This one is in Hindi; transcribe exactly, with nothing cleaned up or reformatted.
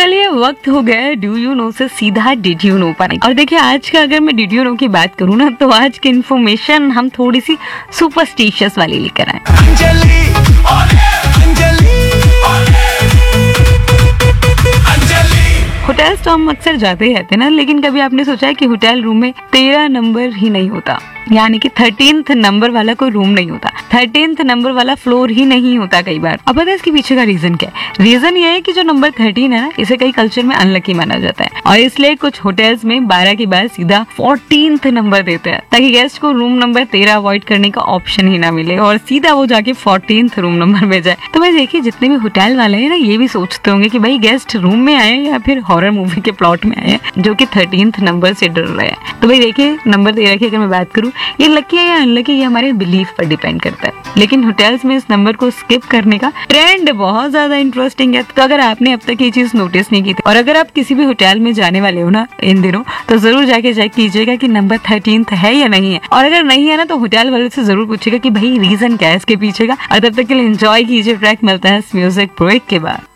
चलिए वक्त हो गया डू यू नो से सीधा डिड यू नो पर। और देखिए आज का अगर मैं डिड यू नो की बात करूँ ना तो आज की इन्फॉर्मेशन हम थोड़ी सी सुपरस्टिशियस वाली लेकर आए। अंजलि, अंजलि, होटल्स तो हम अक्सर जाते ही रहते हैं ना, लेकिन कभी आपने सोचा है कि होटल रूम में तेरह नंबर ही नहीं होता, यानी कि थर्टीन्थ नंबर वाला कोई रूम नहीं होता, थर्टीन्थ नंबर वाला फ्लोर ही नहीं होता कई बार। अब पता है इसके पीछे का रीजन क्या है? रीजन ये है कि जो नंबर थर्टीन है ना, इसे कई कल्चर में अनलकी माना जाता है और इसलिए कुछ होटल्स में बारह के बाद सीधा फोर्टीन्थ नंबर देते हैं ताकि गेस्ट को रूम नंबर तेरह अवॉइड करने का ऑप्शन ही ना मिले और सीधा वो जाके फोर्टीन्थ रूम नंबर में जाए। तो भाई देखिए जितने भी होटल वाले हैं ना ये भी सोचते होंगे कि भाई गेस्ट रूम में आए या फिर हॉरर मूवी के प्लॉट में आए जो कि थर्टीन्थ नंबर से डर रहे हैं। तो भाई देखिए नंबर तेरह की अगर मैं बात करूँ, ये लकी है या अनलकी ये हमारे बिलीफ पर डिपेंड करता है, लेकिन होटल्स में इस नंबर को स्किप करने का ट्रेंड बहुत ज्यादा इंटरेस्टिंग है। तो अगर आपने अब तक ये चीज नोटिस नहीं की थी और अगर आप किसी भी होटल में जाने वाले हो ना इन दिनों, तो जरूर जाके चेक कीजिएगा कि नंबर थर्टीन्थ है या नहीं है, और अगर नहीं है ना तो होटल वाले से जरूर पूछेगा कि भाई रीजन क्या है इसके पीछे का। और तब तक के लिए एंजॉय कीजिए, ट्रैक मिलता है इस म्यूजिक ब्रेक के बाद।